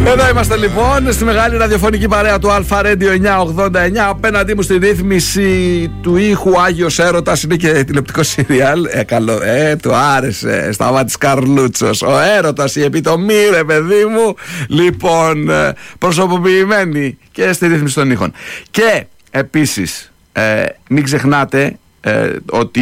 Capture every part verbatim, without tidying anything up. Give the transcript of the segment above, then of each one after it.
Εδώ είμαστε λοιπόν στη μεγάλη ραδιοφωνική παρέα του Αλφα Radio εννιακόσια ογδόντα εννιά. Απέναντί μου στη ρύθμιση του ήχου Άγιος Έρωτας είναι και τηλεοπτικό σύριαλ. Ε, καλό, ε, του άρεσε. Σταμάτης Καρλούτσος. Ο έρωτας, η επιτομή, ρε παιδί μου. Λοιπόν, προσωποποιημένη και στη ρύθμιση των ήχων. Και επίσης, ε, μην ξεχνάτε ε, ότι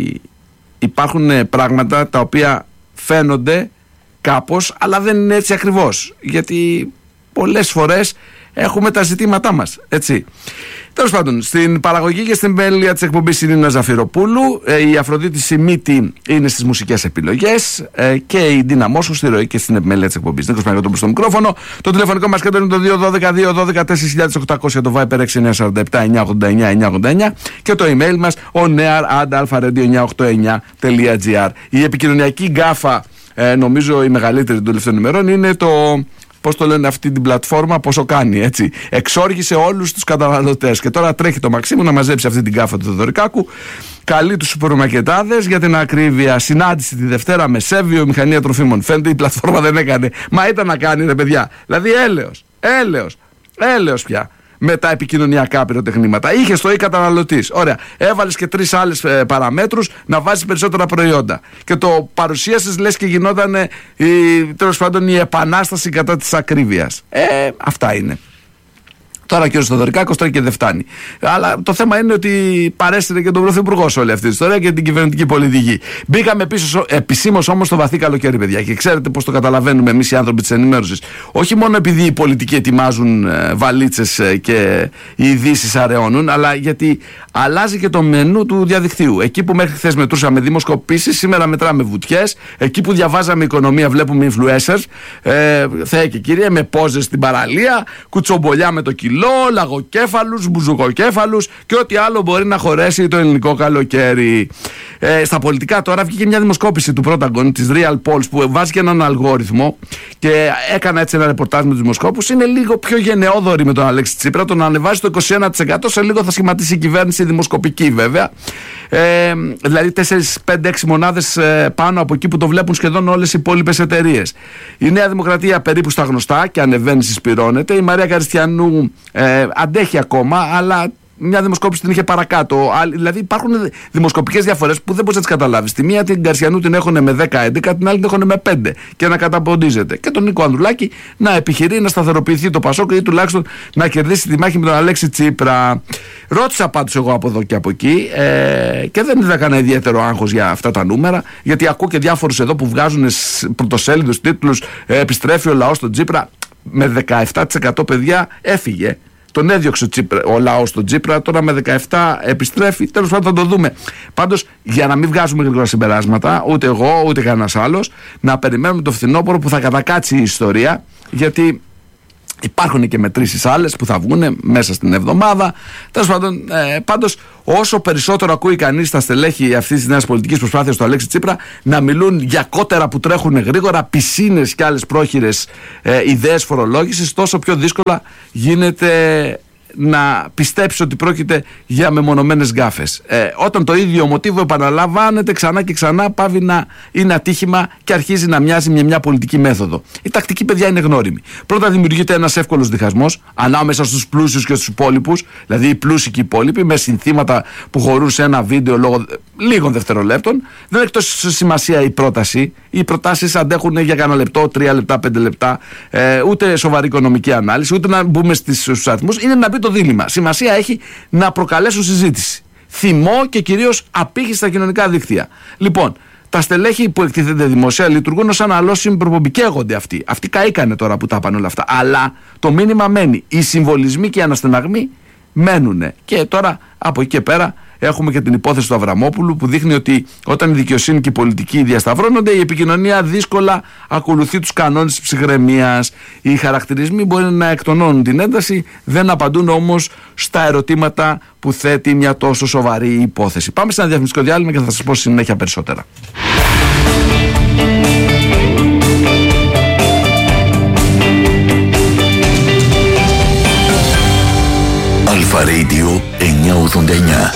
υπάρχουν πράγματα τα οποία φαίνονται κάπως, αλλά δεν είναι έτσι ακριβώς, γιατί πολλές φορές έχουμε τα ζητήματά μας, έτσι. Τέλος πάντων, στην παραγωγή και στην μέλεια της εκπομπής είναι η Νίνα Ζαφυροπούλου, η Αφροδίτη Σιμίτη είναι στις μουσικές επιλογές και η Ντίνα Μόσχου στη ροή και στην επιμέλεια της εκπομπής. Νίκος Παναγιώτοπουλος στο μικρόφωνο. Το τηλεφωνικό μας κέντρο είναι το δύο ένα δύο δύο ένα δύο τέσσερα οκτώ μηδέν, το Viber έξι εννιά τέσσερα επτά εννιά ογδόντα εννιά εννιά ογδόντα εννιά και το email μας ο νέαρ at alpha radio εννιακόσια ογδόντα εννιά τελεία τζι άρ. Η επικοινωνιακή γκάφα, ε, νομίζω η μεγαλύτερη των τελευταίων ημερών, είναι το, πώς το λένε αυτή την πλατφόρμα, πόσο κάνει, έτσι. Εξόργησε όλους τους καταναλωτές και τώρα τρέχει το Μαξίμου να μαζέψει αυτή την γκάφα του Θεοδωρικάκου. Καλεί τους σουπερμαρκετάδες για την ακρίβεια. Συνάντηση τη Δευτέρα με ΣΕΒ, βιομηχανία τροφίμων. Φαίνεται η πλατφόρμα δεν έκανε. Μα ήταν να κάνει, ρε παιδιά. Δηλαδή έλεος, έλεος, έλεος πια. Με τα επικοινωνιακά πυροτεχνήματα. Είχε το ή καταναλωτής. Ωραία. Έβαλες και τρεις άλλες ε, παραμέτρους να βάζεις περισσότερα προϊόντα. Και το παρουσίασες λες και γινόταν ε, η, τέλος πάντων η επανάσταση κατά της ακρίβειας. Ε, αυτά είναι. Τώρα και ο Θεοδωρικάκος τώρα και δεν φτάνει. Αλλά το θέμα είναι ότι παρέστηρε και τον Πρωθυπουργό σε όλη αυτή τη ιστορία και την κυβερνητική πολιτική. Μπήκαμε πίσω επισήμως όμως στο βαθύ καλοκαίρι, παιδιά. Και ξέρετε πώς το καταλαβαίνουμε εμείς οι άνθρωποι της ενημέρωσης. Όχι μόνο επειδή οι πολιτικοί ετοιμάζουν ε, βαλίτσες ε, και οι ειδήσεις αραιώνουν, αλλά γιατί αλλάζει και το μενού του διαδικτύου. Εκεί που μέχρι χθες μετρούσαμε δημοσκοπήσεις, σήμερα μετράμε βουτιές. Εκεί που διαβάζαμε οικονομία, βλέπουμε influencers. Ε, Θεέ και κύριε, με πόζες στην παραλία, κουτσομπολιά με το κιλό, λαγοκέφαλους, μπουζουκοκέφαλους και ό,τι άλλο μπορεί να χωρέσει το ελληνικό καλοκαίρι. Ε, στα πολιτικά τώρα βγήκε μια δημοσκόπηση του Protagon, της Real Polls, που βάζει και έναν αλγόριθμο και έκανα έτσι ένα ρεπορτάζ με τους δημοσκόπους. Είναι λίγο πιο γενναιόδορη με τον Αλέξη Τσίπρα, τον ανεβάζει στο είκοσι ένα τοις εκατό, σε λίγο θα σχηματίσει η κυβέρνηση δημοσκοπική βέβαια. Ε, δηλαδή τέσσερα πέντε έξι μονάδες ε, πάνω από εκεί που το βλέπουν σχεδόν όλες οι υπόλοιπες εταιρείες. Η Νέα Δημοκρατία περίπου στα γνωστά και ανεβαίνει, συσπυρώνεται. Η Μαρία Καριστιανού ε, αντέχει ακόμα, αλλά μια δημοσκόπηση την είχε παρακάτω. Δηλαδή υπάρχουν δημοσκοπικές διαφορές που δεν μπορείς να τις καταλάβεις. Τη μία την Καρσιανού την έχουν με δέκα έντεκα, την άλλη την έχουν με πέντε και να καταποντίζεται. Και τον Νίκο Ανδρουλάκη να επιχειρεί να σταθεροποιηθεί το Πασόκ ή τουλάχιστον να κερδίσει τη μάχη με τον Αλέξη Τσίπρα. Ρώτησα πάντως εγώ από εδώ και από εκεί ε, και δεν είδα κανένα ιδιαίτερο άγχος για αυτά τα νούμερα, γιατί ακούω και διάφορους εδώ που βγάζουν πρωτοσέλιδους τίτλους ε, επιστρέφει ο λαός στον Τσίπρα. Με δεκαεπτά τοις εκατό παιδιά έφυγε. Τον έδιωξε ο, Τσίπρα, ο λαός στον Τσίπρα, τώρα με δεκαεπτά επιστρέφει. Τέλος πάντων θα το δούμε. Πάντως, για να μην βγάζουμε γρήγορα συμπεράσματα, ούτε εγώ ούτε κανένας άλλος, να περιμένουμε το φθινόπωρο που θα κατακάτσει η ιστορία, γιατί υπάρχουν και μετρήσεις άλλες που θα βγουν μέσα στην εβδομάδα. Τέλος πάντων, ε, πάντως, όσο περισσότερο ακούει κανείς τα στελέχη αυτής της νέας πολιτικής προσπάθειας του Αλέξη Τσίπρα να μιλούν για κότερα που τρέχουν γρήγορα, πισίνες και άλλες πρόχειρες ε, ιδέες φορολόγησης, τόσο πιο δύσκολα γίνεται να πιστέψει ότι πρόκειται για μεμονωμένες γκάφες. Ε, όταν το ίδιο μοτίβο επαναλαμβάνεται ξανά και ξανά, πάβει να είναι ατύχημα και αρχίζει να μοιάζει με μια πολιτική μέθοδο. Η τακτική, παιδιά, είναι γνώριμη. Πρώτα δημιουργείται ένας εύκολος διχασμός ανάμεσα στους πλούσιους και στους υπόλοιπους, δηλαδή οι πλούσιοι και οι υπόλοιποι, με συνθήματα που χωρούν σε ένα βίντεο λόγω λίγων δευτερολέπτων. Δεν έχει τόσο σημασία η πρόταση. Οι προτάσεις αντέχουν για κανένα λεπτό, τρία λεπτά, πέντε λεπτά, ε, ούτε σοβαρή οικονομική ανάλυση, ούτε να μπούμε στους αριθμούς. Είναι να μπει το δίλημμα. Σημασία έχει να προκαλέσουν συζήτηση, θυμό και κυρίως απήχηση στα κοινωνικά δίκτυα. Λοιπόν, τα στελέχη που εκτίθενται δημοσία λειτουργούν ως αναλώσιμοι προπομπή. Καίγονται αυτοί. Αυτοί καήκανε τώρα που τα είπαν όλα αυτά. Αλλά το μήνυμα μένει. Οι συμβολισμοί και οι αναστεναγμοί μένουνε. Και τώρα από εκεί και πέρα έχουμε και την υπόθεση του Αβραμόπουλου που δείχνει ότι όταν η δικαιοσύνη και η πολιτική διασταυρώνονται, η επικοινωνία δύσκολα ακολουθεί τους κανόνες της ψυχραιμίας. Οι χαρακτηρισμοί μπορεί να εκτονώνουν την ένταση, δεν απαντούν όμως στα ερωτήματα που θέτει μια τόσο σοβαρή υπόθεση. Πάμε σε ένα διαφημιστικό διάλειμμα και θα σας πω συνέχεια περισσότερα. Αλφα Radio εννιακόσια ογδόντα εννιά.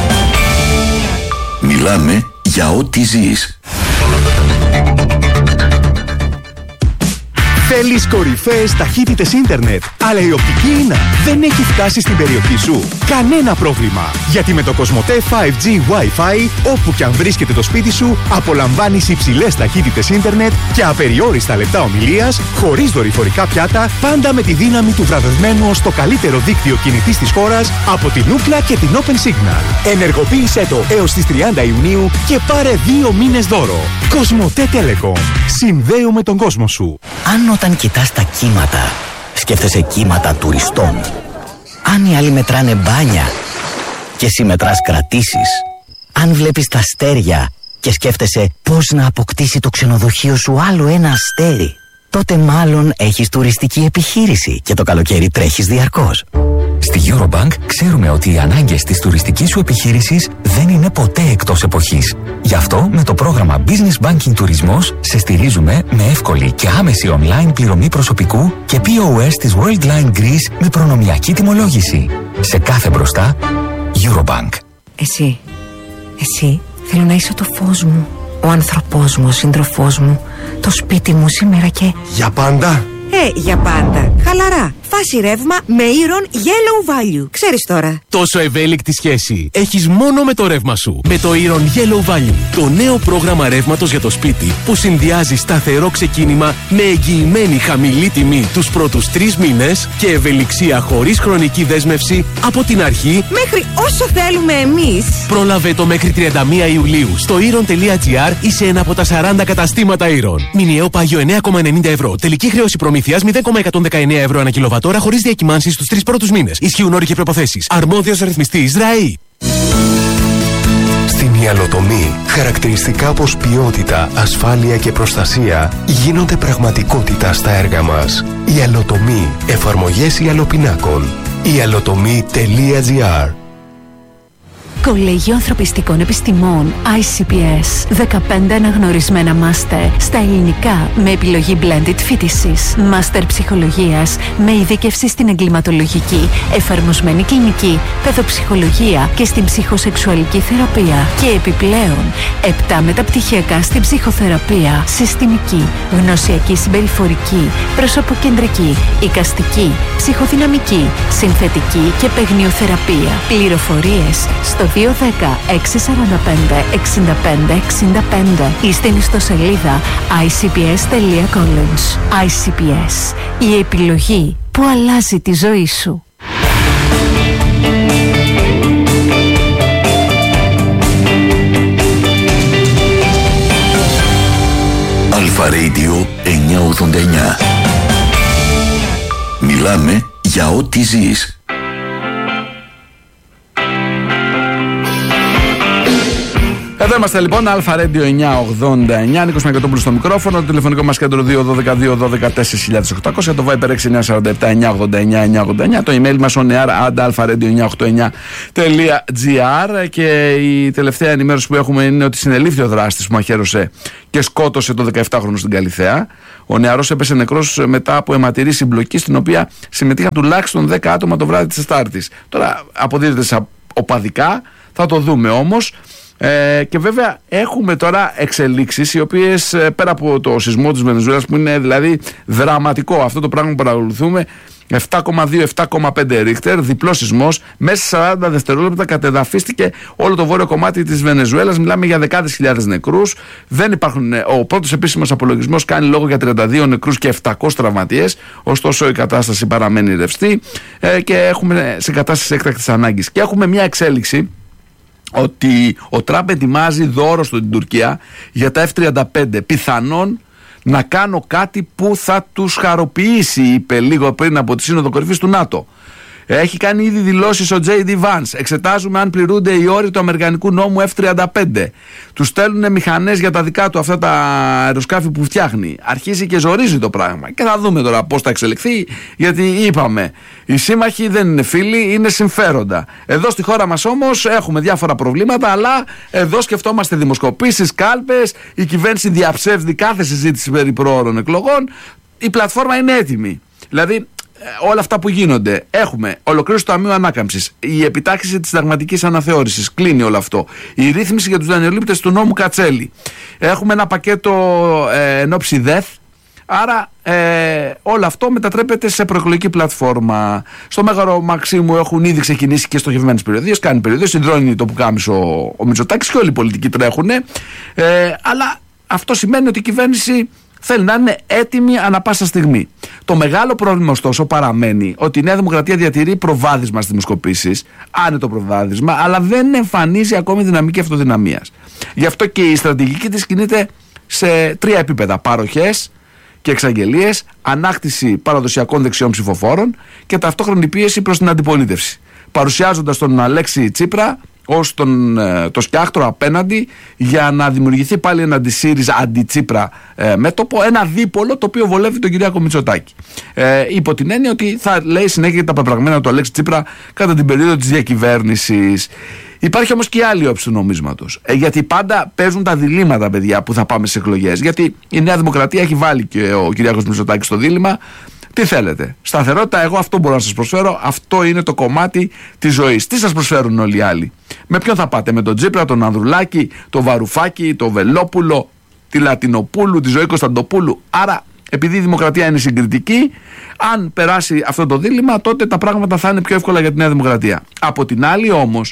Μιλάμε για ό,τι ζεις. Θέλεις κορυφαίες ταχύτητες ίντερνετ, αλλά η οπτική ίνα δεν έχει φτάσει στην περιοχή σου? Κανένα πρόβλημα, γιατί με το Κοσμοτέ φάιβ τζι Wi-Fi, όπου κι αν βρίσκεται το σπίτι σου, απολαμβάνεις υψηλές ταχύτητες ίντερνετ και απεριόριστα λεπτά ομιλίας, χωρίς δορυφορικά πιάτα, πάντα με τη δύναμη του βραβευμένου ως το καλύτερο δίκτυο κινητής της χώρας από την Ookla και την Open Signal. Ενεργοποίησέ το έως τις τριάντα Ιουνίου και πάρε δύο μήνες δώρο. Κοσμοτέ Telecom. Συνδέουμε τον κόσμο σου. Αν όταν κοιτάς τα κύματα, σκέφτεσαι κύματα τουριστών. Αν οι άλλοι μετράνε μπάνια και εσύ μετράς κρατήσεις. Αν βλέπεις τα αστέρια και σκέφτεσαι πώς να αποκτήσει το ξενοδοχείο σου άλλο ένα αστέρι, τότε μάλλον έχεις τουριστική επιχείρηση και το καλοκαίρι τρέχεις διαρκώς. Στη Eurobank ξέρουμε ότι οι ανάγκες της τουριστικής σου επιχείρησης δεν είναι ποτέ εκτός εποχής. Γι' αυτό με το πρόγραμμα Business Banking Τουρισμός σε στηρίζουμε με εύκολη και άμεση online πληρωμή προσωπικού και πι ο ες της Worldline Greece με προνομιακή τιμολόγηση. Σε κάθε μπροστά, Eurobank. Εσύ, εσύ θέλω να είσαι το φως μου, ο άνθρωπός μου, ο σύντροφός μου, το σπίτι μου σήμερα και... Για πάντα. Ε, για πάντα. Χαλαρά. Φάση ρεύμα με Iron Yellow Value. Ξέρεις τώρα. Τόσο ευέλικτη σχέση έχεις μόνο με το ρεύμα σου. Με το Iron Yellow Value. Το νέο πρόγραμμα ρεύματος για το σπίτι που συνδυάζει σταθερό ξεκίνημα με εγγυημένη χαμηλή τιμή τους πρώτους τρεις μήνες και ευελιξία χωρίς χρονική δέσμευση από την αρχή μέχρι όσο θέλουμε εμείς. Πρόλαβε το μέχρι τριάντα μία Ιουλίου στο iron.gr ή σε ένα από τα σαράντα καταστήματα Iron. Μηνιαίο πάγιο εννέα κόμμα ενενήντα ευρώ. Τελική χρέωση προμήθειας μηδέν κόμμα εκατόν δεκαεννέα ευρώ ανά κιλοβατόρα χωρίς διακυμάνσεις στους τρεις πρώτους μήνες. Ισχύουν όροι και προϋποθέσεις. Αρμόδιος ρυθμιστής ΡΑΗ. Στην Ιαλοτομή, χαρακτηριστικά όπως ποιότητα, ασφάλεια και προστασία γίνονται πραγματικότητα στα έργα μας. Ιαλοτομή. Εφαρμογές ιαλοπινάκων. ιαλοτομή τελεία τζι άρ. Κολέγιο Ανθρωπιστικών Επιστημών άι σι πι ες. δεκαπέντε αναγνωρισμένα μάστερ στα ελληνικά με επιλογή blended φοιτησης. Μάστερ ψυχολογίας με ειδίκευση στην εγκληματολογική, εφαρμοσμένη κλινική, παιδοψυχολογία και στην ψυχοσεξουαλική θεραπεία. Και επιπλέον, επτά μεταπτυχιακά στην ψυχοθεραπεία, συστημική, γνωσιακή συμπεριφορική, προσωποκεντρική, εικαστική, ψυχοδυναμική, συνθετική και παιγνιοθεραπεία. Πληροφορίες στο δύο ένα μηδέν έξι τέσσερα πέντε έξι πέντε έξι πέντε ή στην ιστοσελίδα άι σι πι ες τελεία college. άι σι πι ες, η επιλογή που αλλάζει τη ζωή σου. Αλφα Radio εννιακόσια ογδόντα εννιά. Μιλάμε για ό,τι ζεις. Εδώ είμαστε λοιπόν, Αλφα Radio εννιακόσια ογδόντα εννιά, Νίκος Μαγκατόπουλος στο μικρόφωνο, το τηλεφωνικό μας κέντρο δύο ένα δύο δύο ένα τέσσερα χιλιάδες οκτακόσια, το Viber έξι εννιά τέσσερα επτά εννιακόσια ογδόντα εννιά εννιακόσια ογδόντα εννιά, το email μας on air at alpha radio εννιακόσια ογδόντα εννιά τελεία τζι άρ. Και η τελευταία ενημέρωση που έχουμε είναι ότι συνελήφθη ο δράστης που μαχαίρωσε και σκότωσε το δεκαεπτάχρονο στην Καλιθέα. Ο νεαρός έπεσε νεκρός μετά από αιματηρή συμπλοκή, στην οποία συμμετείχαν τουλάχιστον δέκα άτομα το βράδυ της Τετάρτης. Τώρα αποδίδεται σε οπαδικά, θα το δούμε όμως. Ε, και βέβαια έχουμε τώρα εξελίξεις οι οποίες ε, πέρα από το σεισμό της Βενεζουέλας, που είναι δηλαδή δραματικό αυτό το πράγμα που παρακολουθούμε, επτά κόμμα δύο επτά κόμμα πέντε ρίχτερ, διπλός σεισμός, μέσα σε σαράντα δευτερόλεπτα κατεδαφίστηκε όλο το βόρειο κομμάτι της Βενεζουέλας. Μιλάμε για δεκάδες χιλιάδες νεκρούς. Δεν υπάρχουν, ο πρώτος επίσημος απολογισμός κάνει λόγο για τριάντα δύο νεκρούς και επτακόσιους τραυματίες. Ωστόσο η κατάσταση παραμένει ρευστή ε, και έχουμε σε κατάσταση έκτακτης ανάγκης. Και έχουμε μια εξέλιξη ότι ο Τραμπ ετοιμάζει δώρο στην Τουρκία για τα εφ τριάντα πέντε. Πιθανόν να κάνω κάτι που θα τους χαροποιήσει, είπε λίγο πριν από τη Σύνοδο Κορυφής του ΝΑΤΟ. Έχει κάνει ήδη δηλώσεις ο τζέι ντι Vance. Εξετάζουμε αν πληρούνται οι όροι του αμερικανικού νόμου εφ τριάντα πέντε. Του στέλνουν μηχανές για τα δικά του αυτά τα αεροσκάφη που φτιάχνει. Αρχίζει και ζορίζει το πράγμα. Και θα δούμε τώρα πώς θα εξελιχθεί. Γιατί είπαμε, οι σύμμαχοι δεν είναι φίλοι, είναι συμφέροντα. Εδώ στη χώρα μας όμως έχουμε διάφορα προβλήματα, αλλά εδώ σκεφτόμαστε δημοσκοπήσεις, κάλπες. Η κυβέρνηση διαψεύδει κάθε συζήτηση περί προώρων εκλογών. Η πλατφόρμα είναι έτοιμη. Δηλαδή, όλα αυτά που γίνονται. Έχουμε ολοκλήρωση του Ταμείου Ανάκαμψης, η επιτάχυνση της συνταγματικής αναθεώρησης, κλείνει όλο αυτό. Η ρύθμιση για τους δανειολήπτες του νόμου Κατσέλη. Έχουμε ένα πακέτο ε, εν ώψη ΔΕΘ, Άρα ε, όλο αυτό μετατρέπεται σε προεκλογική πλατφόρμα. Στο Μέγαρο Μαξίμου έχουν ήδη ξεκινήσει και στοχευμένες περιοδίες. Κάνει περιοδίες, συνδρώνει το πουκάμισο ο, ο Μητσοτάκης και όλοι οι πολιτικοί τρέχουν. Ε, αλλά αυτό σημαίνει ότι η κυβέρνηση θέλει να είναι έτοιμη ανά πάσα στιγμή. Το μεγάλο πρόβλημα, ωστόσο, παραμένει ότι η Νέα Δημοκρατία διατηρεί προβάδισμα στις δημοσκοπήσεις, άνετο προβάδισμα, αλλά δεν εμφανίζει ακόμη δυναμική αυτοδυναμίας. Γι' αυτό και η στρατηγική της κινείται σε τρία επίπεδα: παροχές και εξαγγελίες, ανάκτηση παραδοσιακών δεξιών ψηφοφόρων και ταυτόχρονη πίεση προς την αντιπολίτευση. Παρουσιάζοντας τον Αλέξη Τσίπρα ως τον, το σκιάχτρο απέναντι για να δημιουργηθεί πάλι ένα αντι-ΣΥΡΙΖΑ, αντι-Τσίπρα ε, μέτωπο, ένα δίπολο το οποίο βολεύει τον Κυριάκο Μητσοτάκη. Ε, υπό την έννοια ότι θα λέει συνέχεια τα πεπραγμένα του Αλέξη Τσίπρα κατά την περίοδο της διακυβέρνησης. Υπάρχει όμως και η άλλη όψη του νομίσματος. Ε, γιατί πάντα παίζουν τα διλήμματα, παιδιά, που θα πάμε στις εκλογές. Γιατί η Νέα Δημοκρατία έχει βάλει και ο Κυριάκος Μητσοτάκης στο δίλημμα. Τι θέλετε? Σταθερότητα, εγώ αυτό μπορώ να σας προσφέρω. Αυτό είναι το κομμάτι της ζωής. Τι σας προσφέρουν όλοι οι άλλοι? Με ποιον θα πάτε? Με τον Τσίπρα, τον Ανδρουλάκη, τον Βαρουφάκη, τον Βελόπουλο, τη Λατινοπούλου, τη Ζωή Κωνσταντοπούλου? Άρα, επειδή η δημοκρατία είναι συγκριτική, αν περάσει αυτό το δίλημμα, τότε τα πράγματα θα είναι πιο εύκολα για τη Νέα Δημοκρατία. Από την άλλη, όμως,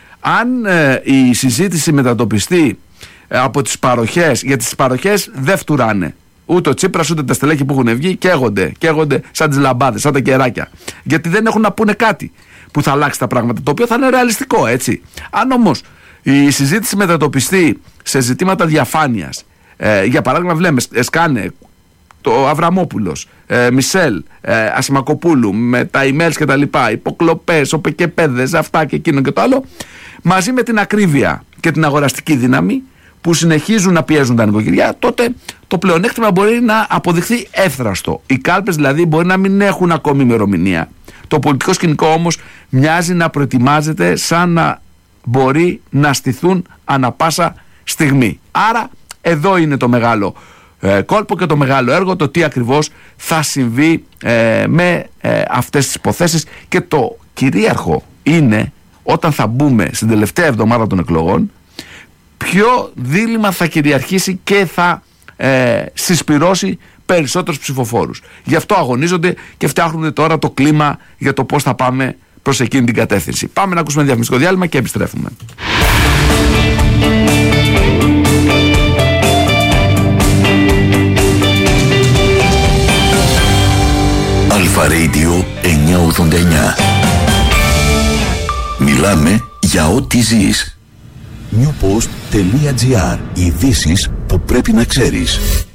αν ε, η συζήτηση μετατοπιστεί ε, από τις παροχές, γιατί τις παροχές δεν φτουράνε. Ούτε ο Τσίπρας ούτε τα στελέχη που έχουν βγει καίγονται, καίγονται σαν τις λαμπάδες, σαν τα κεράκια. Γιατί δεν έχουν να πούνε κάτι που θα αλλάξει τα πράγματα, το οποίο θα είναι ρεαλιστικό, έτσι. Αν όμως η συζήτηση μετατοπιστεί σε ζητήματα διαφάνειας, ε, για παράδειγμα, βλέπουμε, σκάνε το Αβραμόπουλος, ε, Μισελ, ε, Ασημακοπούλου, με τα emails και τα λοιπά, υποκλοπές, οπεκεπέδες, αυτά και εκείνο και το άλλο, μαζί με την ακρίβεια και την αγοραστική δύναμη που συνεχίζουν να πιέζουν τα νοικοκυριά, τότε το πλεονέκτημα μπορεί να αποδειχθεί εύθραστο. Οι κάλπες δηλαδή μπορεί να μην έχουν ακόμη ημερομηνία. Το πολιτικό σκηνικό όμως μοιάζει να προετοιμάζεται σαν να μπορεί να στηθούν ανα πάσα στιγμή. Άρα εδώ είναι το μεγάλο ε, κόλπο και το μεγάλο έργο, το τι ακριβώς θα συμβεί ε, με ε, αυτές τις υποθέσεις, και το κυρίαρχο είναι όταν θα μπούμε στην τελευταία εβδομάδα των εκλογών ποιο δίλημμα θα κυριαρχήσει και θα ε, συσπυρώσει περισσότερους ψηφοφόρους. Γι' αυτό αγωνίζονται και φτιάχνουν τώρα το κλίμα για το πώς θα πάμε προς εκείνη την κατεύθυνση. Πάμε να ακούσουμε διαφημιστικό διάλειμμα και επιστρέφουμε. Αλφα Radio εννιακόσια ογδόντα εννιά. Μιλάμε για ό,τι ζεις. newpost.gr. Ειδήσεις που πρέπει να ξέρεις.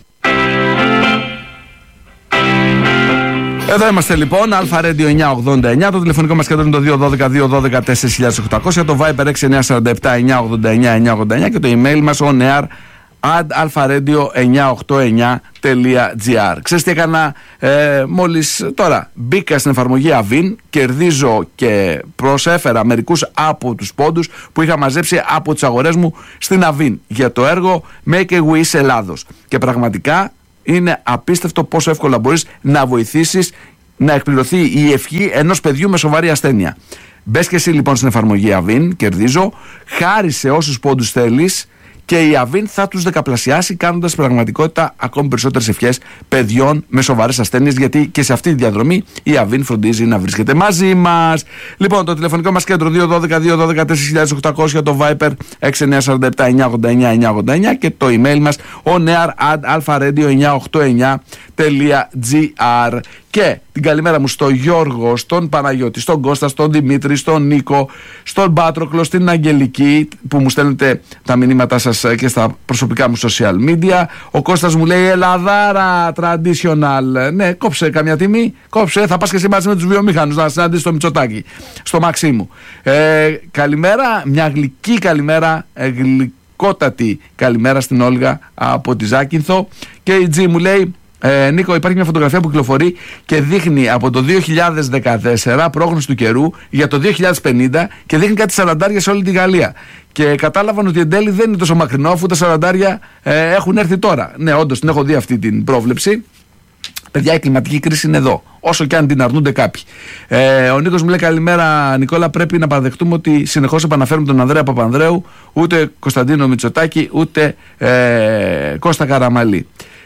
Εδώ είμαστε λοιπόν, Αλφα Radio εννιακόσια ογδόντα εννιά. Το τηλεφωνικό μας κέντρο είναι το δύο ένα δύο δύο ένα δύο τέσσερα οκτακόσια. Το Viber έξι εννιά τέσσερα επτά εννιακόσια ογδόντα εννιά εννιακόσια ογδόντα εννιά και το email μας on air at alpha-radio εννιακόσια ογδόντα εννιά τελεία gr. Ξέρεις τι έκανα ε, μόλις τώρα? Μπήκα στην εφαρμογή Avin, κερδίζω και προσέφερα μερικούς από τους πόντους που είχα μαζέψει από τις αγορές μου στην Avin για το έργο Make a Wish Ελλάδος. Και πραγματικά είναι απίστευτο πόσο εύκολα μπορείς να βοηθήσεις να εκπληρωθεί η ευχή ενός παιδιού με σοβαρή ασθένεια. Μπες και εσύ λοιπόν στην εφαρμογή Avin, κερδίζω, χάρισε όσους πόντους θέλεις και η Avin θα τους δεκαπλασιάσει, κάνοντας πραγματικότητα ακόμη περισσότερες ευχές παιδιών με σοβαρές ασθένειες, γιατί και σε αυτή τη διαδρομή η Avin φροντίζει να βρίσκεται μαζί μας. Λοιπόν, το τηλεφωνικό μας κέντρο δύο ένα δύο δύο ένα τέσσερα οκτακόσια, το Viper έξι εννιά τέσσερα επτά εννιακόσια ογδόντα εννιά εννιακόσια ογδόντα εννιά και το email μας on air at alpha-radio εννιακόσια ογδόντα εννιά τελεία gr. Και την καλημέρα μου στο Γιώργο, στον Παναγιώτη, στον Κώστα, στον Δημήτρη, στον Νίκο, στον Πάτροκλο, στην Αγγελική, που μου στέλνετε τα μηνύματά σας και στα προσωπικά μου social media. Ο Κώστας μου λέει Ελλαδάρα traditional. Ναι, κόψε καμιά τιμή, κόψε. Θα πας και εσύ μαζί με τους βιομήχανους να συναντήσεις το Μητσοτάκη στο Μαξίμου. Ε, καλημέρα, μια γλυκή καλημέρα, ε, γλυκότατη καλημέρα στην Όλγα από τη Ζάκυνθο. Και η Τζι μου λέει, Ε, Νίκο, υπάρχει μια φωτογραφία που κυκλοφορεί και δείχνει από το δύο χιλιάδες δεκατέσσερα πρόγνωση του καιρού για το δύο χιλιάδες πενήντα και δείχνει κάτι σαραντάρια σε όλη τη Γαλλία. Και κατάλαβαν ότι εν τέλει δεν είναι τόσο μακρινό, αφού τα σαραντάρια ε, έχουν έρθει τώρα. Ναι, όντως την έχω δει αυτή την πρόβλεψη. Παιδιά, η κλιματική κρίση είναι εδώ, όσο και αν την αρνούνται κάποιοι. Ε, ο Νίκος μου λέει καλημέρα, Νικόλα. Πρέπει να παραδεχτούμε ότι συνεχώς επαναφέρουμε τον Ανδρέα Παπανδρέου, ούτε Κωνσταντίνο Μητσοτάκη, ούτε ε, Κώστα Καραμαλή.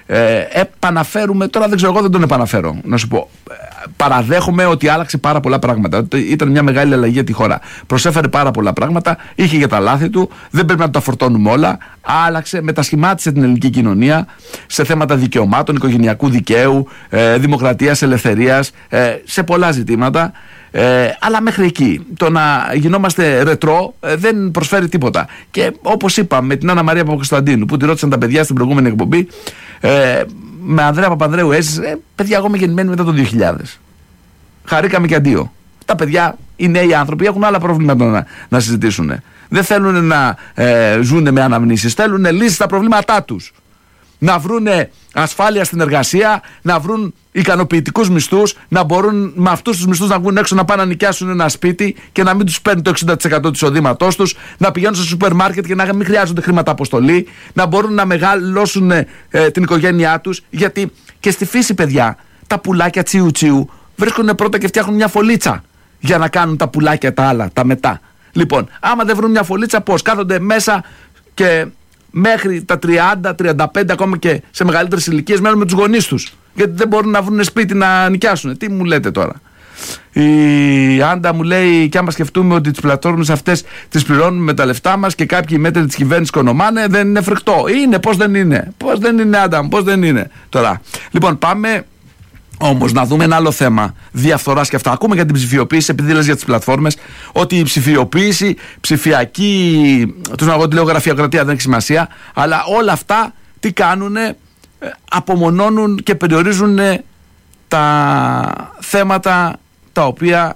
ε, επαναφέρουμε, τώρα δεν ξέρω, εγώ δεν τον επαναφέρω, να σου πω. Παραδέχομαι ότι άλλαξε πάρα πολλά πράγματα. Ήταν μια μεγάλη αλλαγή για τη χώρα. Προσέφερε πάρα πολλά πράγματα, είχε για τα λάθη του, δεν πρέπει να τα φορτώνουμε όλα. Άλλαξε, μετασχημάτισε την ελληνική κοινωνία σε θέματα δικαιωμάτων, οικογενειακού δικαίου, ε, δημοκρατίας, ελευθερίας, ε, σε πολλά ζητήματα. Ε, αλλά μέχρι εκεί. Το να γινόμαστε ρετρό ε, δεν προσφέρει τίποτα. Και όπως είπα με την Άννα Μαρία Παπακοσταντίνου, που τη ρώτησαν τα παιδιά στην προηγούμενη εκπομπή, ε, με Ανδρέα Παπανδρέου έζησε, ε, παιδιά, εγώ είμαι γεννημένη μετά το δύο χιλιάδες. Χαρήκαμε και αντίο. Τα παιδιά, οι νέοι άνθρωποι, έχουν άλλα προβλήματα να, να συζητήσουν. Δεν θέλουν να ε, ζουν με αναμνήσεις, θέλουν λύσεις στα προβλήματά τους. Να βρουν ασφάλεια στην εργασία, να βρουν ικανοποιητικούς μισθούς, να μπορούν με αυτούς τους μισθούς να βγουν έξω να πάνε να νοικιάσουν ένα σπίτι και να μην τους παίρνει το εξήντα τοις εκατό του εισοδήματός τους, να πηγαίνουν στο σούπερ μάρκετ και να μην χρειάζονται χρήματα αποστολή, να μπορούν να μεγαλώσουν ε, την οικογένειά τους. Γιατί και στη φύση, παιδιά, τα πουλάκια τσιου τσιου βρίσκουν πρώτα και φτιάχνουν μια φωλίτσα για να κάνουν τα πουλάκια τα άλλα, τα μετά. Λοιπόν, άμα δεν βρουν μια φωλίτσα, πώς? Κάθονται μέσα και μέχρι τα τριάντα, τριάντα πέντε, ακόμα και σε μεγαλύτερες ηλικίες μένουν με τους γονείς τους. Γιατί δεν μπορούν να βρουν σπίτι να νοικιάσουν. Τι μου λέτε τώρα? Η Άντα μου λέει, και άμα σκεφτούμε ότι τις πλατφόρμες αυτές τις πληρώνουμε με τα λεφτά μας και κάποιοι μέτροι της κυβέρνησης οικονομάνε, δεν είναι φρικτό? Είναι, πώς δεν είναι? Πώς δεν είναι, Άντα μου, πώς δεν είναι? Τώρα, λοιπόν, πάμε όμως να δούμε ένα άλλο θέμα διαφθοράς και αυτά. Ακούμε για την ψηφιοποίηση, επειδή λες για τις πλατφόρμες, ότι η ψηφιοποίηση, ψηφιακή, τους να πω τη λέω γραφειοκρατία, δεν έχει σημασία, αλλά όλα αυτά τι κάνουνε? Απομονώνουν και περιορίζουν τα θέματα τα οποία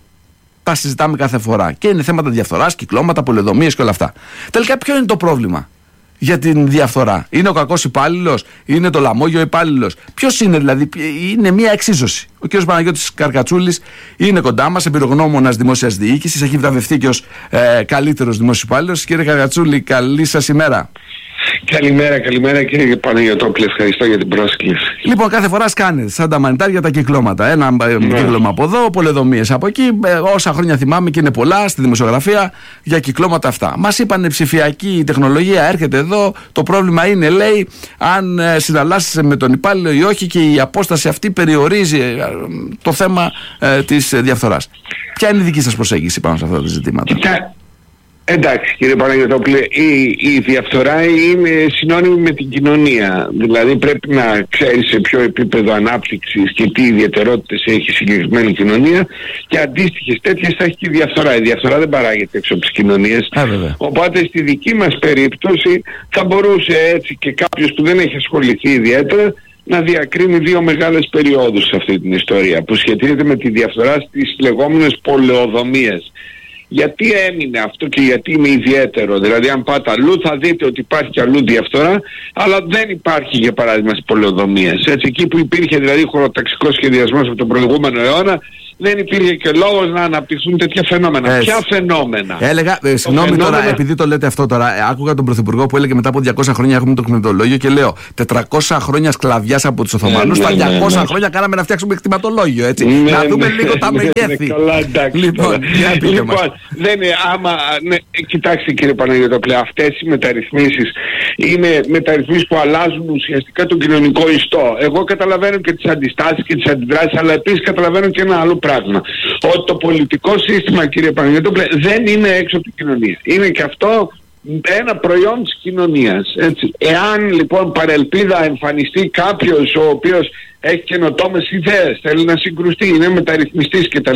τα συζητάμε κάθε φορά. Και είναι θέματα διαφθοράς, κυκλώματα, πολεοδομίες και όλα αυτά. Τελικά ποιο είναι το πρόβλημα για την διαφθορά? Είναι ο κακός υπάλληλος? Είναι το λαμόγιο υπάλληλος? Ποιος είναι δηλαδή? Είναι μια εξίσωση. Ο κ. Παναγιώτης Καρκατσούλης είναι κοντά μας, εμπειρογνώμονας δημόσιας διοίκησης, έχει βραβευτεί και ως ε, καλύτερος δημόσιος υπάλληλος. Κύριε Καρκατσούλη, καλή σας ημέρα. Καλημέρα, καλημέρα κύριε Παναγιωτόπουλε, ευχαριστώ για την πρόσκληση. Λοιπόν, κάθε φορά σκάνετε σαν τα μανιτάρια τα κυκλώματα. Ένα ναι. κύκλωμα από εδώ, πολεοδομίες από εκεί. Όσα χρόνια θυμάμαι, και είναι πολλά στη δημοσιογραφία για κυκλώματα αυτά. Μας είπανε ψηφιακή τεχνολογία έρχεται εδώ. Το πρόβλημα είναι, λέει, αν ε, συναλλάσσεσαι με τον υπάλληλο ή όχι, και η απόσταση αυτή περιορίζει ε, το θέμα ε, της ε, διαφθοράς. Ποια είναι η δική σας προσέγγιση πάνω σε αυτά τα ζητήματα? Κοιτά, εντάξει κύριε Παναγιωτόπουλε, η, η διαφθορά είναι συνώνυμη με την κοινωνία. Δηλαδή πρέπει να ξέρεις σε ποιο επίπεδο ανάπτυξης και τι ιδιαιτερότητες έχει η συγκεκριμένη κοινωνία, και αντίστοιχες τέτοιες θα έχει και η διαφθορά. Η διαφθορά δεν παράγεται έξω από τις κοινωνίες. Α, οπότε στη δική μας περίπτωση θα μπορούσε έτσι και κάποιος που δεν έχει ασχοληθεί ιδιαίτερα να διακρίνει δύο μεγάλες περιόδους σε αυτή την ιστορία που σχετίζεται με τη διαφθορά στις λεγόμενες πολεοδομίες. Γιατί έμεινε αυτό και γιατί είναι ιδιαίτερο? Δηλαδή αν πάτε αλλού θα δείτε ότι υπάρχει και αλλού διαφθορά, αλλά δεν υπάρχει για παράδειγμα στις πολεοδομίες. Έτσι, εκεί που υπήρχε δηλαδή χωροταξικός σχεδιασμός από τον προηγούμενο αιώνα, δεν υπήρχε και λόγος να αναπτυχθούν τέτοια φαινόμενα. Έτσι. Ποια φαινόμενα? Έλεγα, ε, συγγνώμη φαινόμενα... τώρα, επειδή το λέτε αυτό τώρα, ε, άκουγα τον Πρωθυπουργό που έλεγε μετά από διακόσια χρόνια έχουμε το κτηματολόγιο, και λέω τετρακόσια χρόνια σκλαβιάς από τους Οθωμανούς, ναι, ναι, τα διακόσια ναι, ναι. χρόνια κάναμε να φτιάξουμε κτηματολόγιο. Έτσι. Ναι, να δούμε ναι, λίγο τα ναι, μεγέθη. Ναι, καλά, εντάξει, λοιπόν, λοιπόν δεν είναι άμα. Ναι, κοιτάξτε κύριε Παναγιωτόπουλε, αυτές οι μεταρρυθμίσεις είναι μεταρρυθμίσεις που αλλάζουν ουσιαστικά τον κοινωνικό ιστό. Εγώ καταλαβαίνω και τις αντιστάσεις και τις αντιδράσεις, αλλά επίσης καταλαβαίνω και ένα άλλο πράγμα. Ότι το πολιτικό σύστημα, κύριε Παναγιώτοπουλε, δεν είναι έξω από την κοινωνία. Είναι και αυτό ένα προϊόν της κοινωνίας. Έτσι. Εάν λοιπόν παρελπίδα εμφανιστεί κάποιος ο οποίος έχει καινοτόμες ιδέες, θέλει να συγκρουστεί, είναι μεταρρυθμιστής κτλ.,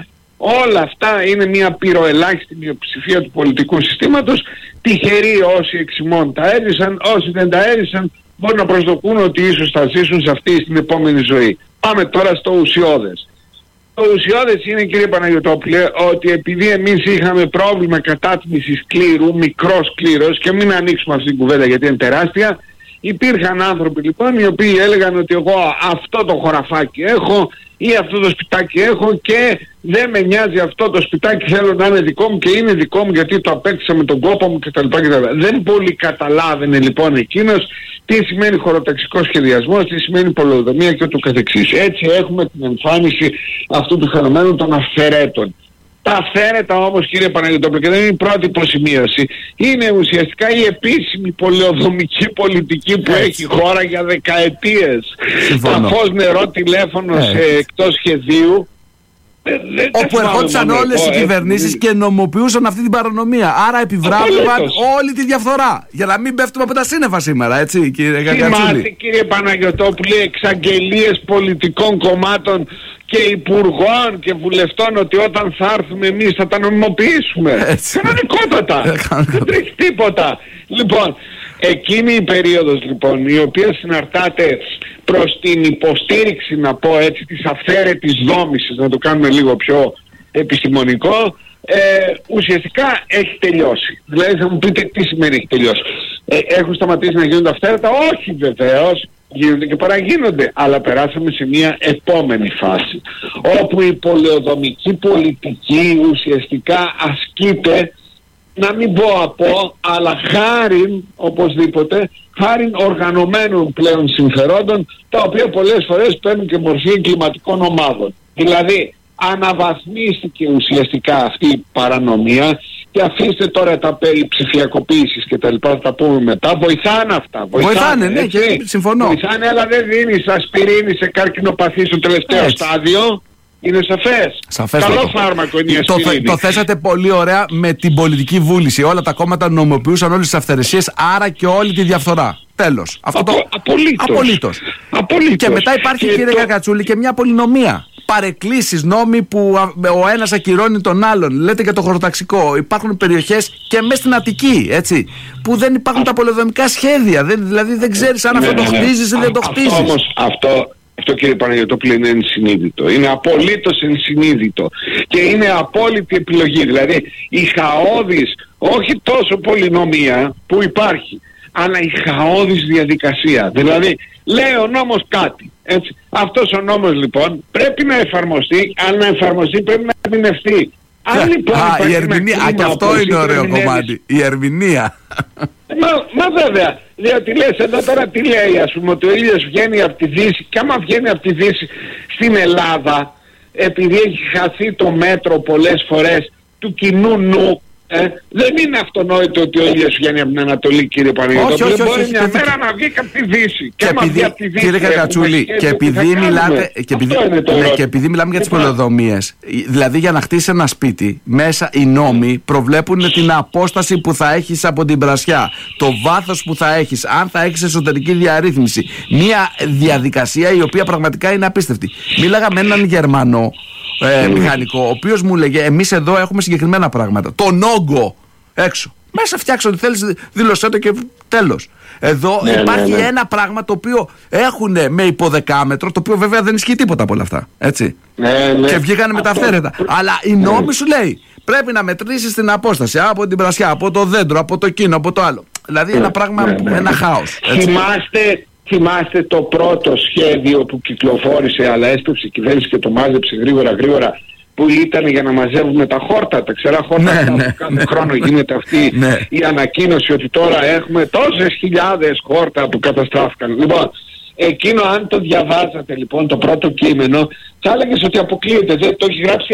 όλα αυτά είναι μια πυροελάχιστη μειοψηφία του πολιτικού συστήματος. Τυχεροί όσοι εξημών τα έζησαν, όσοι δεν τα έζησαν μπορούν να προσδοκούν ότι ίσως θα ζήσουν σε αυτή στην επόμενη ζωή. Πάμε τώρα στο ουσιώδες. Το ουσιώδες είναι, κύριε Παναγιωτόπουλε, ότι επειδή εμείς είχαμε πρόβλημα κατάτμισης κλήρου, μικρός κλήρος, και μην ανοίξουμε αυτή την κουβέντα γιατί είναι τεράστια, υπήρχαν άνθρωποι λοιπόν οι οποίοι έλεγαν ότι εγώ αυτό το χωραφάκι έχω ή αυτό το σπιτάκι έχω και δεν με νοιάζει αυτό το σπιτάκι, θέλω να είναι δικό μου και είναι δικό μου γιατί το απέκτησα με τον κόπο μου κτλ. Δεν πολύ καταλάβαινε λοιπόν εκείνος τι σημαίνει χωροταξικός σχεδιασμός, τι σημαίνει πολεοδομία και ούτω καθεξής. Έτσι έχουμε την εμφάνιση αυτού του φαινομένου των αυθαιρέτων. Τα αυθαίρετα όμως, κύριε Παναγιωτόπουλο, και δεν είναι η πρώτη υποσημείωση, είναι ουσιαστικά η επίσημη πολεοδομική πολιτική που Έτσι. έχει η χώρα για δεκαετίες. Συμφωνώ. Τα φως, νερό, τηλέφωνο σε εκτός σχεδίου. Δεν- δεν τα Όπου θυμάμαι ερχόντουσαν μόνο όλες εγώ, οι ε, κυβερνήσεις και νομοποιούσαν αυτή την παρανομία. Άρα επιβράβευαν Απολύτως. όλη τη διαφθορά. Για να μην πέφτουμε από τα σύννεφα σήμερα, έτσι, κύριε Θυμάστε, Κακατσούλη. κύριε Παναγιωτόπουλε, εξαγγελίες πολιτικών κομμάτων και υπουργών και βουλευτών ότι όταν θα έρθουμε εμείς θα τα νομιμοποιήσουμε. Έτσι. Κανονικότατα. Ε, κανονικότατα. Δεν τρέχει τίποτα. Λοιπόν, εκείνη η περίοδος λοιπόν, η οποία συναρτάται προς την υποστήριξη, να πω έτσι, της αυθαίρετης δόμησης, να το κάνουμε λίγο πιο επιστημονικό, ε, ουσιαστικά έχει τελειώσει. Δηλαδή θα μου πείτε τι σημαίνει έχει τελειώσει. Ε, έχουν σταματήσει να γίνονται αυθαίρετα? Όχι βεβαίως, γίνονται και παραγίνονται, αλλά περάσαμε σε μια επόμενη φάση όπου η πολεοδομική πολιτική ουσιαστικά ασκείται, να μην πω από, αλλά χάριν οπωσδήποτε, χάριν οργανωμένων πλέον συμφερόντων, τα οποία πολλές φορές παίρνουν και μορφή εγκληματικών ομάδων. Δηλαδή αναβαθμίστηκε ουσιαστικά αυτή η παρανομία, και αφήστε τώρα τα περί ψηφιακοποίησης και τα λοιπά, θα τα πούμε μετά. Βοηθάνε αυτά. Βοηθάνε, ναι, έτσι. και συμφωνώ. Βοηθάνε, αλλά δεν δίνεις ασπιρίνη σε καρκινοπαθή στο τελευταίο Έτσι. στάδιο. Είναι σαφές. Σαφέστατο. Καλό φάρμακο είναι η το, θε- ασπιρίνη. το θέσατε πολύ ωραία με την πολιτική βούληση. Όλα τα κόμματα νομοποιούσαν όλες τις αυθαιρεσίες, άρα και όλη τη διαφθορά. Τέλος. Αυτό Απο- το... απολύτως. Απολύτως. Απολύτως. Και μετά υπάρχει, Και κύριε το- Κακατσούλη, και μια πολυνομία. Παρεκκλήσεις, νόμοι που α, ο ένας ακυρώνει τον άλλον. Λέτε και το χωροταξικό. Υπάρχουν περιοχές και μέσα στην Αττική, έτσι, που δεν υπάρχουν τα πολεοδομικά σχέδια. Δεν, δηλαδή δεν ξέρεις αν αυτό Ναι, το ναι, ναι. χτίζεις ή δεν το Α- χτίζεις. Αυτό όμως, αυτό, αυτό κύριε Παναγιωτόπουλε είναι ενσυνείδητο. Είναι απολύτως ενσυνείδητο. Και είναι απόλυτη επιλογή. Δηλαδή η χαόδης, όχι τόσο πολυνομία που υπάρχει, αλλά η χαόδης διαδικασία. Δηλαδή λέει ο νόμος κάτι. Έτσι. Αυτός ο νόμος λοιπόν πρέπει να εφαρμοστεί, αν να εφαρμοστεί πρέπει να ερμηνευτεί. Αν λοιπόν Α, υπάρχει η ένα ερμηνεία. Α, κλίμα και αυτό όπως είναι ωραίο ερμηνεύεις- κομμάτι. Η ερμηνεία. Μα, μα βέβαια, διότι λες εδώ τώρα τι λέει, ας πούμε, ότι ο ήλιος βγαίνει από τη Δύση, και άμα βγαίνει από τη Δύση στην Ελλάδα, επειδή έχει χαθεί το μέτρο πολλές φορές του κοινού νου, ε, δεν είναι αυτονόητο ότι ο ήλιος βγαίνει από την Ανατολή, κύριε Παναγιώτοπουλε. Όχι, όχι, όχι, Μπορεί όχι, μια παιδί. μέρα να βγει και από τη Δύση. Και άμα επειδή, βγει από τη Δύση, κύριε έχουμε Κακατσούλη, σχέδιο και τι επειδή θα κάνουμε. μιλάτε, και επειδή, Αυτό είναι το ναι, ερώτημα. και επειδή μιλάμε για τις Λοιπόν, πολεοδομίες, δηλαδή για να χτίσεις ένα σπίτι, μέσα οι νόμοι προβλέπουν την απόσταση που θα έχεις από την πρασιά, το βάθος που θα έχεις, αν θα έχεις εσωτερική διαρρύθμιση. Μια διαδικασία η οποία πραγματικά είναι απίστευτη. Μίλαγα με έναν Γερμανό ε, μηχανικό, ο οποίος μου λέγε: εμείς εδώ έχουμε συγκεκριμένα πράγματα. Τον όγκο έξω. Μέσα φτιάξω ό,τι θέλεις, δήλωσέ το και τέλος. Εδώ Ναι, υπάρχει ναι, ναι. ένα πράγμα το οποίο έχουν με υποδεκάμετρο, το οποίο βέβαια δεν ισχύει τίποτα από όλα αυτά. Έτσι. Ναι, ναι. Και βγήκανε με τα Αυτό- αυθαίρετα. Αλλά η νόμη σου λέει: πρέπει να μετρήσεις την απόσταση από την πρασιά, από το δέντρο, από το κίνο, από το άλλο. Δηλαδή ένα πράγμα, ναι, ναι. ένα χάος. έτσι. Θυμάστε, θυμάστε το πρώτο σχέδιο που κυκλοφόρησε, αλλά έστρεψε η κυβέρνηση και το μάζεψε γρήγορα γρήγορα, που ήταν για να μαζεύουμε τα χόρτα, τα ξερά χόρτα. Ναι, αυτά που ναι. κάθε χρόνο γίνεται αυτή Ναι. η ανακοίνωση ότι τώρα έχουμε τόσες χιλιάδες χόρτα που καταστράφηκαν. Λοιπόν, εκείνο αν το διαβάζατε λοιπόν το πρώτο κείμενο, θα έλεγες ότι αποκλείεται, δεν το έχει γράψει